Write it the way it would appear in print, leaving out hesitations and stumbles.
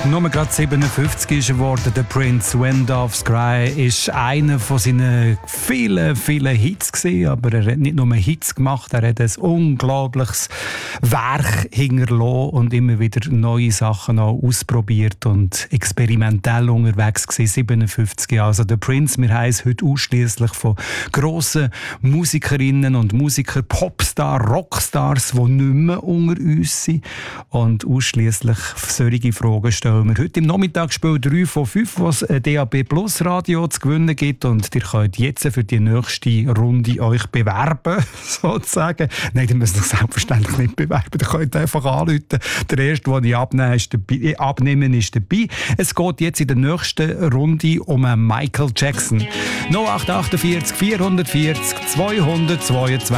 nur gerade 57 ist geworden. Der Prince, «When Doves Cry», ist einer von seinen vielen, vielen Hits gewesen. Aber er hat nicht nur Hits gemacht, er hat ein unglaubliches Werk hinterlassen und immer wieder neue Sachen auch ausprobiert und experimentell unterwegs gewesen. 57 Jahre. Also der Prince, wir heißen heute ausschliesslich von grossen Musikerinnen und Musikern, Popstars, Rockstars, die nicht mehr unter uns sind. Und ausschliesslich solche Fragen stellen wir heute im Nachmittagsspiel 3 von 5, was ein DAB Plus Radio zu gewinnen gibt. Und ihr könnt jetzt für die nächste Runde euch bewerben, sozusagen. Nein, ihr müsst euch selbstverständlich nicht bewerben. Ihr könnt einfach anrufen. Der erste, den ich abnehmen, ist dabei. Es geht jetzt in der nächsten Runde um Michael Jackson. 0848 440 222.